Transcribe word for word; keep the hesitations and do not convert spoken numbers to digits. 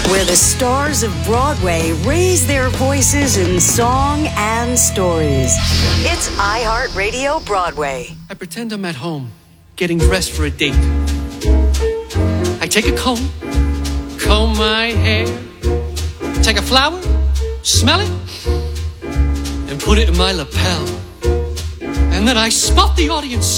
where the stars of Broadway raise their voices in song and stories. It's iHeartRadio Broadway. I pretend I'm at home, getting dressed for a date. I take a comb, comb my hair, take a flower, smell it, and put it in my lapel. And then I spot the audience